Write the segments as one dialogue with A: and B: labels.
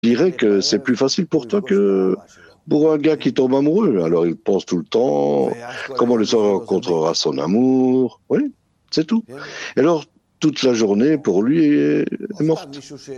A: dirais que c'est plus facile pour toi que pour un gars qui tombe amoureux. Alors il pense tout le temps comment le soir rencontrera son amour. Oui, c'est tout. Et alors toute la journée pour lui est morte.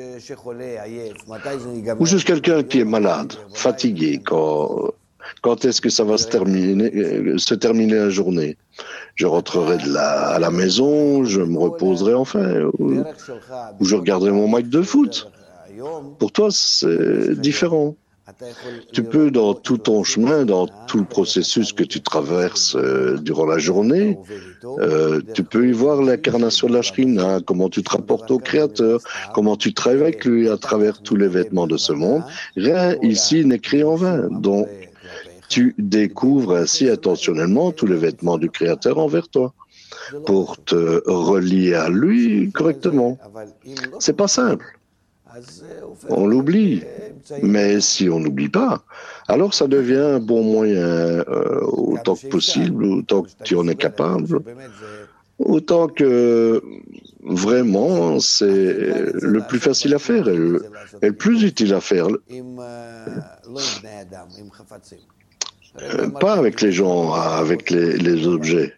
A: Ou juste quelqu'un qui est malade, fatigué. Quand est-ce que ça va se terminer la journée? Je rentrerai à la maison, je me reposerai enfin, ou je regarderai mon match de foot. Pour toi, c'est différent. Tu peux, dans tout ton chemin, dans tout le processus que tu traverses durant la journée, tu peux y voir l'incarnation de la Shrina, comment tu te rapportes au Créateur, comment tu travailles avec lui à travers tous les vêtements de ce monde. Rien ici n'est créé en vain. Donc, tu découvres ainsi intentionnellement tous les vêtements du Créateur envers toi pour te relier à lui correctement. C'est pas simple. On l'oublie. Mais si on n'oublie pas, alors ça devient un bon moyen, autant que possible, autant que tu en es capable, autant que vraiment c'est le plus facile à faire et le plus utile à faire. Pas avec les gens, avec les objets.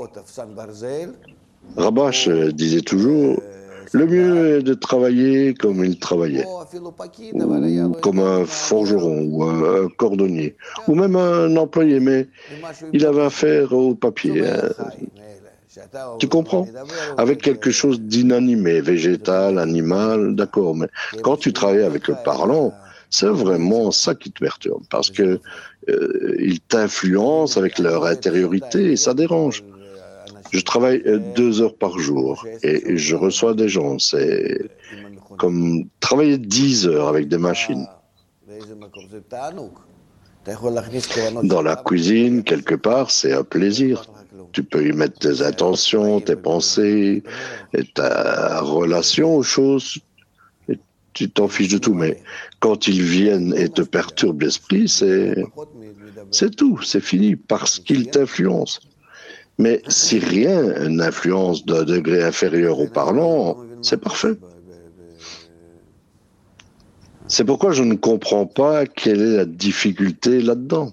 A: Rabash disait toujours, le mieux est de travailler comme il travaillait, ou comme un forgeron, ou un cordonnier, ou même un employé, mais il avait affaire au papier. Tu comprends? Avec quelque chose d'inanimé, végétal, animal, d'accord, mais quand tu travailles avec le parlant, c'est vraiment ça qui te perturbe, parce que ils t'influencent avec leur intériorité et ça dérange. Je travaille 2 heures par jour et je reçois des gens. C'est comme travailler 10 heures avec des machines. Dans la cuisine, quelque part, c'est un plaisir. Tu peux y mettre tes intentions, tes pensées, et ta relation aux choses. Et tu t'en fiches de tout. Mais quand ils viennent et te perturbent l'esprit, c'est tout, c'est fini, parce qu'ils t'influencent. Mais si rien n'influence d'un degré inférieur au parlant, c'est parfait. C'est pourquoi je ne comprends pas quelle est la difficulté là-dedans.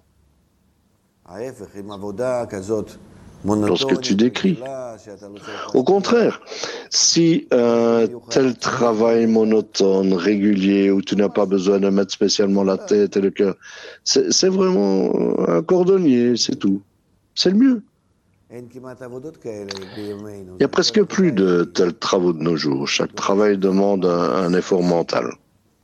A: Dans ce que tu décris. Au contraire, si un tel travail monotone, régulier, où tu n'as pas besoin de mettre spécialement la tête et le cœur, c'est vraiment un cordonnier, c'est tout. C'est le mieux. Il n'y a presque plus de tels travaux de nos jours. Chaque travail demande un effort mental.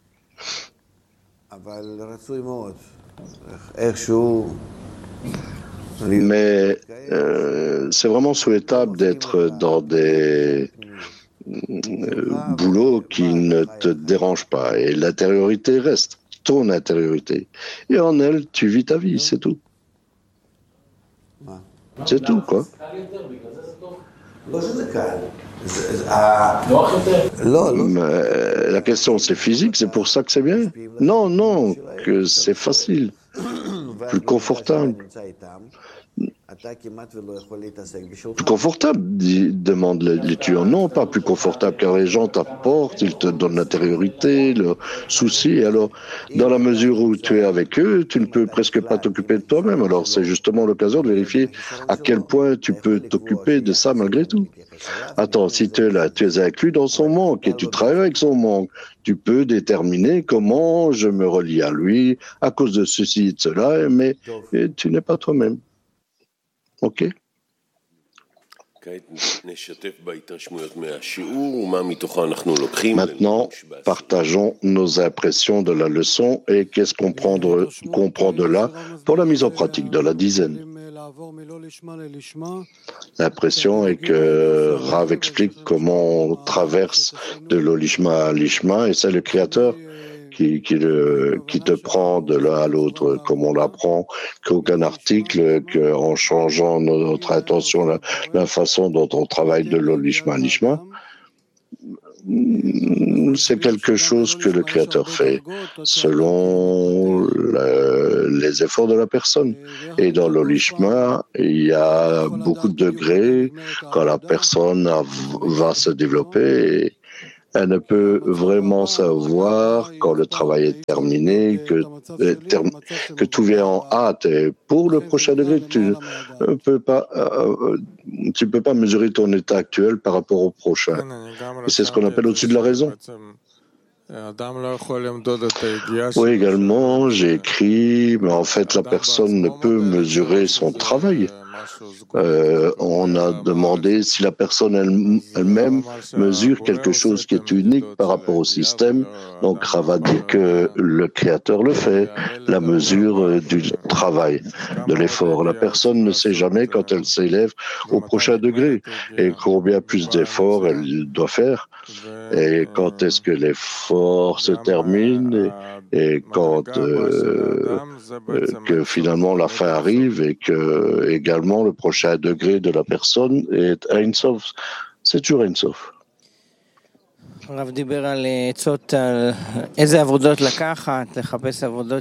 A: Mais c'est vraiment souhaitable d'être dans des boulots qui ne te dérangent pas. Et l'intériorité reste, ton intériorité. Et en elle, tu vis ta vie, c'est tout. C'est tout, quoi. Mais la question, c'est physique, c'est pour ça que c'est bien. Non, que c'est facile, plus confortable. Plus confortable, demande l'étudiant. Non, pas plus confortable, car les gens t'apportent, ils te donnent l'intériorité, leurs soucis. Alors, dans la mesure où tu es avec eux, tu ne peux presque pas t'occuper de toi-même. Alors, c'est justement l'occasion de vérifier à quel point tu peux t'occuper de ça malgré tout. Attends, si tu es là, tu es inclus dans son manque et tu travailles avec son manque, tu peux déterminer comment je me relie à lui à cause de ceci et de cela, mais tu n'es pas toi-même. Ok. Maintenant, partageons nos impressions de la leçon et qu'est-ce qu'on comprend de là pour la mise en pratique de la dizaine. L'impression est que Rav explique comment on traverse de l'olishma à l'ishma et c'est le Créateur qui te prend de l'un à l'autre, comme on l'apprend, qu'aucun article, qu'en changeant notre intention, la façon dont on travaille de l'olishma à l'ishma, c'est quelque chose que le Créateur fait selon les efforts de la personne. Et dans l'olishma, il y a beaucoup de degrés quand la personne va se développer. Elle ne peut vraiment savoir quand le travail est terminé, que tout vient en hâte. Et pour le prochain degré, tu peux pas mesurer ton état actuel par rapport au prochain. Et c'est ce qu'on appelle au-dessus de la raison. Oui, également, j'ai écrit, mais en fait, la personne ne peut mesurer son travail. On a demandé si la personne elle-même mesure quelque chose qui est unique par rapport au système. Donc, Rava dit que le Créateur le fait, la mesure du travail, de l'effort. La personne ne sait jamais quand elle s'élève au prochain degré et combien plus d'efforts elle doit faire. Et quand est-ce que l'effort se termine et quand que finalement la fin arrive et que également le prochain degré de la personne est Ein Sof. C'est toujours Ein Sof.
B: הרב דיבר על עצות על איזה עבודות לקחת, לחפש עבודות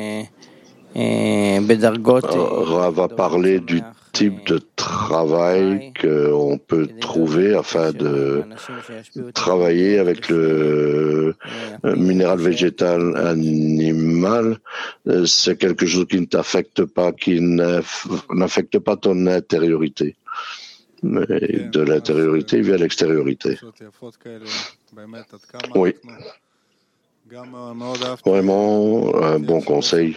B: בדרגות.
A: Rav va parler du type de travail qu'on peut trouver afin de travailler avec le minéral végétal animal. C'est quelque chose qui ne t'affecte pas, qui n'affecte pas ton intériorité. Mais de l'intériorité vient l'extériorité. Oui. Vraiment un bon conseil.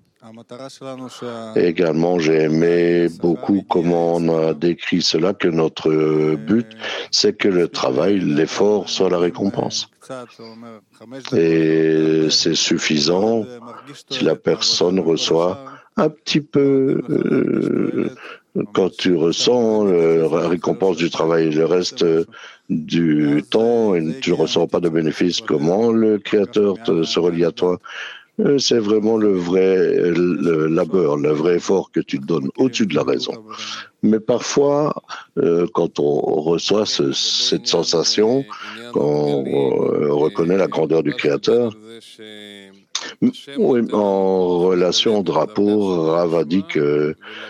A: Et également, j'ai aimé beaucoup comment on a décrit cela, que notre but, c'est que le travail, l'effort soit la récompense. Et c'est suffisant si la personne reçoit un petit peu, quand tu ressens la récompense du travail, le reste du temps, et tu ne ressens pas de bénéfice, comment le Créateur se relie à toi? C'est vraiment le labeur, le vrai effort que tu te donnes au-dessus de la raison. Mais parfois, quand on reçoit cette sensation, quand on reconnaît la grandeur du Créateur, oui, en relation au drapeau, Rav a dit que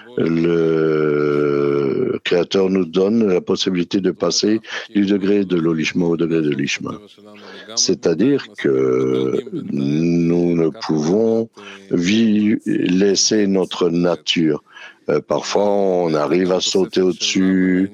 A: le Créateur nous donne la possibilité de passer du degré de l'olishma au degré de l'ishma. C'est-à-dire que nous ne pouvons laisser notre nature. Parfois, on arrive à sauter au-dessus,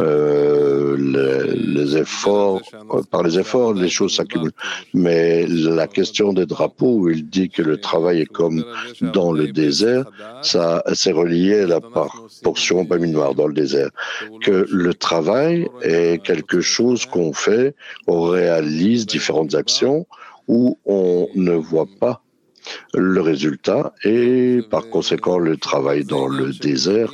A: les efforts, par les efforts, les choses s'accumulent. Mais la question des drapeaux, où il dit que le travail est comme dans le désert, ça c'est relié à la portion Baminoir dans le désert. Que le travail est quelque chose qu'on fait, on réalise différentes actions où on ne voit pas le résultat et par conséquent le travail dans le désert.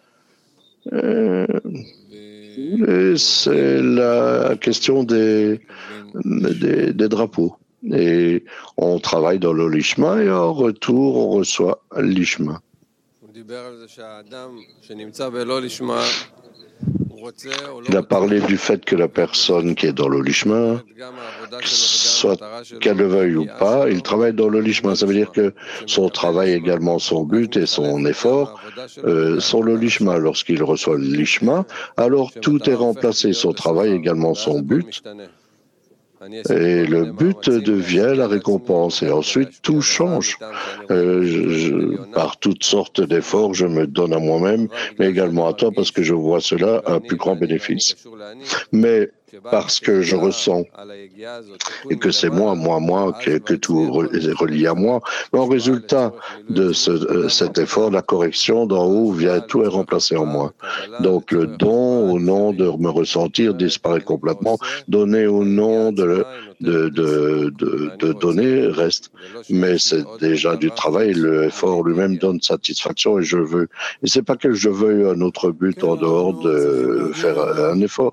A: C'est la question des drapeaux. Et on travaille dans l'olishma et en retour on reçoit l'ishma. Il a parlé du fait que la personne qui est dans l'olishma, soit qu'elle le veuille ou pas, il travaille dans l'olishma. Ça veut dire que son travail également, son but et son effort sont l'olishma. Lorsqu'il reçoit l'ishma, alors tout est remplacé. Son travail également, son but. Et le but devient la récompense. Et ensuite, tout change. Par toutes sortes d'efforts, je me donne à moi-même, mais également à toi, parce que je vois cela un plus grand bénéfice. Mais parce que je ressens et que c'est moi, que tout est relié à moi. Mais en résultat de cet effort, la correction d'en haut vient, tout est remplacé en moi. Donc le don au nom de me ressentir disparaît complètement, donner au nom de donner reste. Mais c'est déjà du travail, l'effort lui-même donne satisfaction et c'est pas que je veuille un autre but en dehors de faire un effort.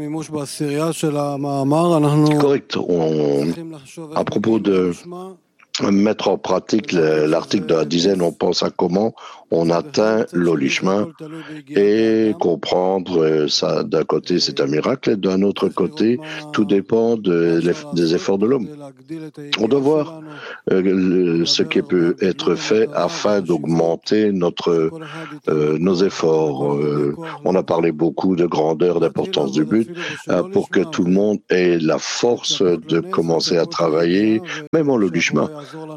A: Correct. À propos de mettre en pratique l'article de la dizaine, on pense à comment on atteint l'olishma et comprendre ça. D'un côté, c'est un miracle, et d'un autre côté, tout dépend des efforts de l'homme. On doit voir ce qui peut être fait afin d'augmenter nos efforts. On a parlé beaucoup de grandeur, d'importance du but, pour que tout le monde ait la force de commencer à travailler, même en l'olishma,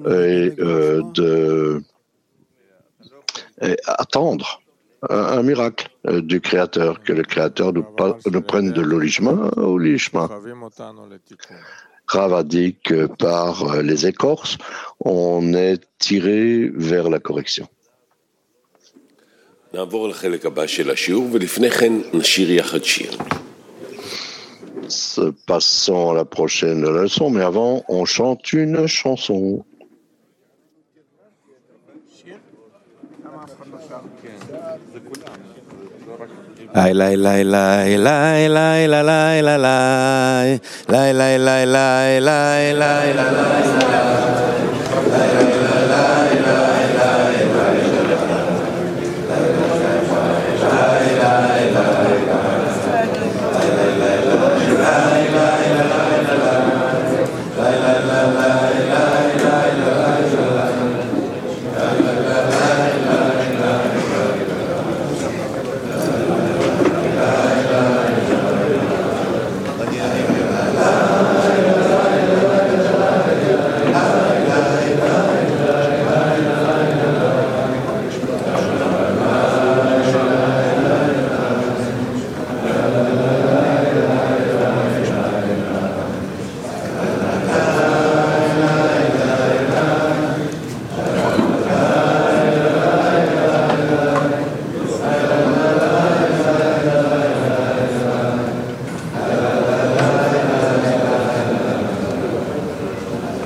A: et attendre un miracle du Créateur, que le Créateur nous prenne de l'olishma au lishma. Rav a dit que par les écorces, on est tiré vers la correction. Passons à la prochaine leçon, mais avant, on chante une chanson.
C: Lai lai lai lai lai lai lai lai lai lai lai lai lai lai lai lai